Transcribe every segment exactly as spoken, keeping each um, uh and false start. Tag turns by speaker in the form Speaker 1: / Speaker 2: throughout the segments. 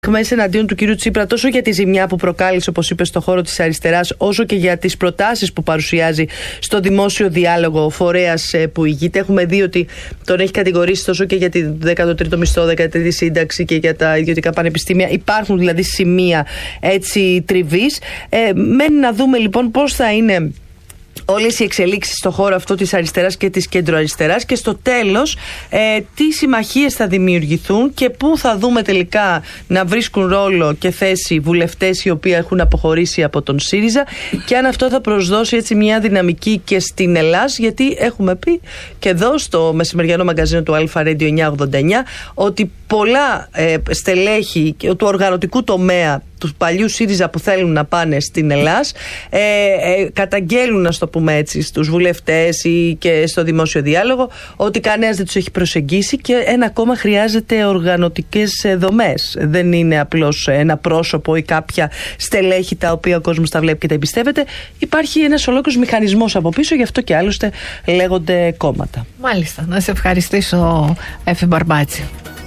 Speaker 1: Μέσα εναντίον του κυρίου Τσίπρα, τόσο για τη ζημιά που προκάλεσε, όπως είπε, στο χώρο της αριστεράς, όσο και για τις προτάσεις που παρουσιάζει στο δημόσιο διάλογο ο φορέας που ηγείται. Έχουμε δει ότι τον έχει κατηγορήσει τόσο και για τη δέκατο τρίτο μισθό, δέκατη τρίτη σύνταξη και για τα ιδιωτικά πανεπιστήμια. Υπάρχουν δηλαδή σημεία έτσι τριβής. Ε, μένει να δούμε λοιπόν πώς θα είναι όλες οι εξελίξεις στο χώρο αυτό της αριστεράς και της κεντροαριστεράς και στο τέλος ε, τι συμμαχίες θα δημιουργηθούν και πού θα δούμε τελικά να βρίσκουν ρόλο και θέση βουλευτές οι οποίοι έχουν αποχωρήσει από τον ΣΥΡΙΖΑ και αν αυτό θα προσδώσει έτσι μια δυναμική και στην Ελλάς, γιατί έχουμε πει και εδώ στο μεσημεριανό μαγκαζίνο του Αλφα Radio εννιακόσια ογδόντα εννιά ότι πολλά ε, στελέχη του οργανωτικού τομέα του παλιού ΣΥΡΙΖΑ που θέλουν να πάνε στην Ελλάς ε, ε, καταγγέλουν, να το πούμε έτσι, στους βουλευτές ή και στο δημόσιο διάλογο ότι κανένας δεν τους έχει προσεγγίσει και ένα κόμμα χρειάζεται οργανωτικές δομές. Δεν είναι απλώς ένα πρόσωπο ή κάποια στελέχη τα οποία ο κόσμος τα βλέπει και τα εμπιστεύεται. Υπάρχει ένας ολόκληρος μηχανισμός από πίσω, γι' αυτό και άλλωστε λέγονται κόμματα.
Speaker 2: Μάλιστα. Να σε ευχαριστήσω, Εφη Μπαρμπάτση.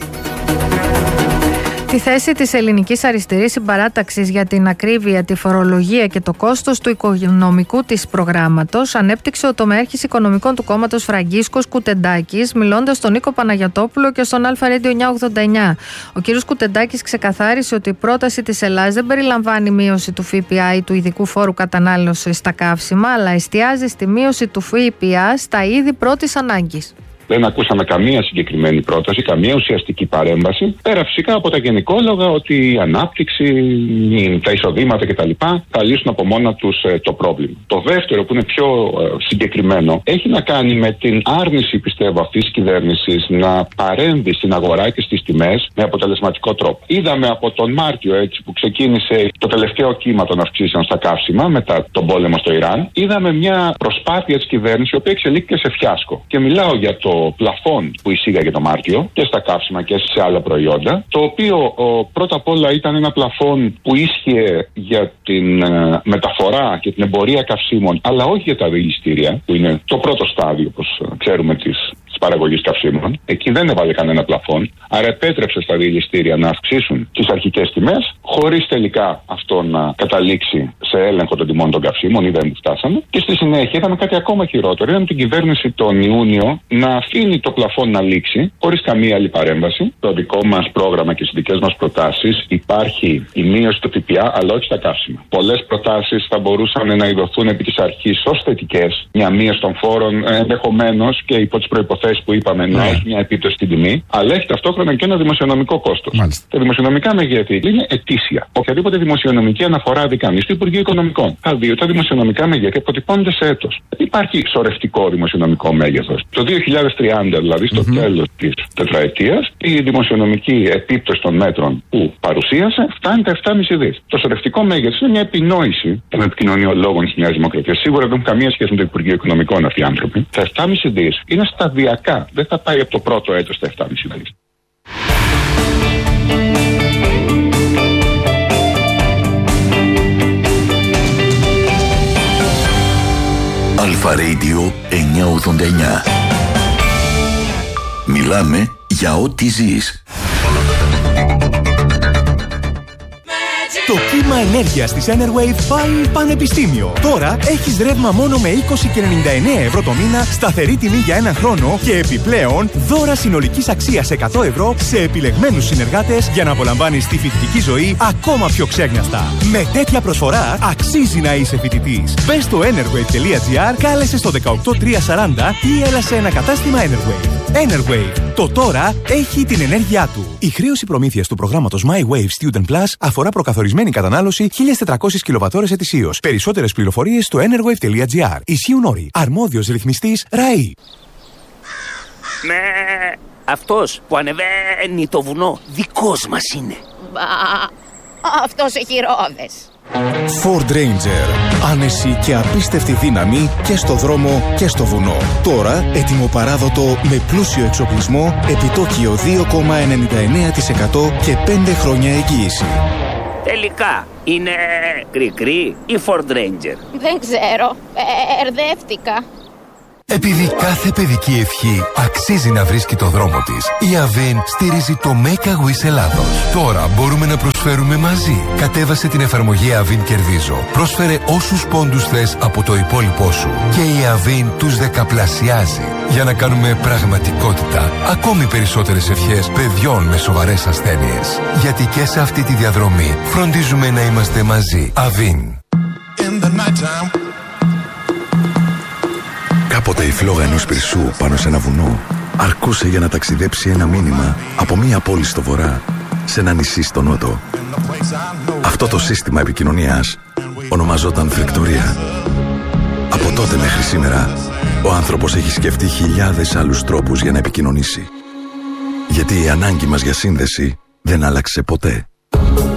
Speaker 2: Τη θέση της ελληνικής αριστερής συμπαράταξης για την ακρίβεια, τη φορολογία και το κόστος του οικονομικού της προγράμματος ανέπτυξε ο τομέαρχης οικονομικών του κόμματος Φραγκίσκος Κουτεντάκης, μιλώντας στον Νίκο Παναγιωτόπουλο και στον Αλφα Radio εννιακόσια ογδόντα εννιά. Ο κ. Κουτεντάκης ξεκαθάρισε ότι η πρόταση της Ελλάδας δεν περιλαμβάνει μείωση του ΦΠΑ ή του ειδικού φόρου κατανάλωσης στα καύσιμα, αλλά εστιάζει στη μείωση του ΦΠΑ στα είδη πρώτης ανάγκης.
Speaker 3: Δεν ακούσαμε καμία συγκεκριμένη πρόταση, καμία ουσιαστική παρέμβαση. Πέρα φυσικά από τα γενικόλογα ότι η ανάπτυξη, τα εισοδήματα κτλ. Θα λύσουν από μόνα τους ε, το πρόβλημα. Το δεύτερο, που είναι πιο ε, συγκεκριμένο, έχει να κάνει με την άρνηση, πιστεύω, αυτής της κυβέρνησης να παρέμβει στην αγορά και στις τιμές με αποτελεσματικό τρόπο. Είδαμε από τον Μάρτιο, έτσι, που ξεκίνησε το τελευταίο κύμα των αυξήσεων στα καύσιμα μετά τον πόλεμο στο Ιράν, είδαμε μια προσπάθεια της κυβέρνησης η οποία εξελίχθηκε σε φιάσκο. Και μιλάω για το το πλαφόν που εισήγαγε το Μάρτιο και στα καύσιμα και σε άλλα προϊόντα, το οποίο ο, πρώτα απ' όλα ήταν ένα πλαφόν που ίσχυε για την ε, μεταφορά και την εμπορία καυσίμων, αλλά όχι για τα δηληστήρια, που είναι το πρώτο στάδιο, όπως ξέρουμε, της παραγωγής καυσίμων. Εκεί δεν έβαλε κανένα πλαφόν, άρα επέτρεψε στα δηληστήρια να αυξήσουν τις αρχικές τιμές, χωρίς τελικά αυτό να καταλήξει σε έλεγχο των τιμών των καυσίμων, ή δεν φτάσαμε. Και στη συνέχεια είδαμε κάτι ακόμα χειρότερο. Είδαμε την κυβέρνηση τον Ιούνιο να αφήνει το πλαφόν να λήξει, χωρίς καμία άλλη παρέμβαση. Το δικό μας πρόγραμμα και στις δικές μας προτάσεις υπάρχει η μείωση του ΦΠΑ, αλλά όχι στα καύσιμα. Πολλές προτάσεις θα μπορούσαν να ειδωθούν επί της αρχής ως θετικές, μια μείωση των φόρων, ενδεχομένως και υπό τις προϋποθέσεις που είπαμε να έχει μια επίπτωση στην τιμή, αλλά έχει ταυτόχρονα και ένα δημοσιονομικό κόστος. Τα δημοσιονομικά μεγέθη είναι ετήσια. Οποιαδήποτε δημοσιονομική αναφορά δει κανείς στο Υπουργείο Οικονομικών θα δει ότι τα δημοσιονομικά μεγέθη αποτυπώνονται σε έτος. Υπάρχει σωρευτικό δημοσιονομικό μέγεθος. Το δύο χιλιάδες τριάντα, δηλαδή στο mm-hmm. τέλος της τετραετίας, η δημοσιονομική επίπτωση των μέτρων που παρουσίασε φτάνει τα επτά κόμμα πέντε δις. Το σωρευτικό μέγεθος είναι μια επινόηση των επικοινωνιολόγων της Νέας Δημοκρατίας. Σίγουρα δεν έχουν καμία σχέση με το Υπουργείο Οικονομικών αυτοί οι άνθρωποι. Τα επτά κόμμα πέντε δις είναι σταδιακά. Δεν θα πάει από το πρώτο έτος στα επτά κόμμα πέντε δις.
Speaker 4: Αλφα Radio εννιακόσια ογδόντα εννιά. Μιλάμε για ό,τι ζεις.
Speaker 5: Το κύμα ενέργειας της Enerwave πάει πανεπιστήμιο. Τώρα έχεις ρεύμα μόνο με είκοσι και ενενήντα εννέα ευρώ το μήνα, σταθερή τιμή για ένα χρόνο και επιπλέον δώρα συνολικής αξίας εκατό ευρώ σε επιλεγμένους συνεργάτες για να απολαμβάνεις τη φοιτητική ζωή ακόμα πιο ξέγνιαστα. Με τέτοια προσφορά αξίζει να είσαι φοιτητής. Μπες στο enerwave τελεία gr, κάλεσε στο δεκαοκτώ τριακόσια σαράντα ή έλα σε ένα κατάστημα Enerwave. Enerwave. Το τώρα έχει την ενέργειά του. Η χρέωση προμήθειας του προγράμματος My Wave Student Plus αφορά προκαθορισμένη κατανάλωση χίλιες τετρακόσιες κιλοβατόρες ετησίως. Περισσότερες πληροφορίες στο enerwave τελεία gr. Ισχύουν όροι. Αρμόδιος ρυθμιστής ΡΑΗ.
Speaker 6: Με αυτός που ανεβαίνει το βουνό δικός μας είναι.
Speaker 7: Μπα, αυτός έχει ρόδες.
Speaker 8: Ford Ranger. Άνεση και απίστευτη δύναμη και στο δρόμο και στο βουνό. Τώρα έτοιμο παράδοτο με πλούσιο εξοπλισμό, επιτόκιο δύο κόμμα ενενήντα εννέα τοις εκατό και πέντε χρόνια εγγύηση.
Speaker 6: Τελικά είναι κρικρί ή Ford Ranger?
Speaker 7: Δεν ξέρω, μπερδεύτηκα.
Speaker 9: Επειδή κάθε παιδική ευχή αξίζει να βρίσκει το δρόμο της, η Avin στηρίζει το Make a Wish Ελλάδος. Τώρα μπορούμε να προσφέρουμε μαζί. Κατέβασε την εφαρμογή Avin Κερδίζω. Πρόσφερε όσους πόντους θες από το υπόλοιπό σου και η Avin τους δεκαπλασιάζει για να κάνουμε πραγματικότητα ακόμη περισσότερες ευχές παιδιών με σοβαρές ασθένειες. Γιατί και σε αυτή τη διαδρομή φροντίζουμε να είμαστε μαζί. Avin.
Speaker 10: Κάποτε η φλόγα ενός πυρσού πάνω σε ένα βουνό αρκούσε για να ταξιδέψει ένα μήνυμα από μία πόλη στο βορρά σε ένα νησί στο νότο. Αυτό το σύστημα επικοινωνίας ονομαζόταν φρικτορία. Από τότε μέχρι σήμερα ο άνθρωπος έχει σκεφτεί χιλιάδες άλλους τρόπους για να επικοινωνήσει. Γιατί η ανάγκη μας για σύνδεση δεν άλλαξε ποτέ.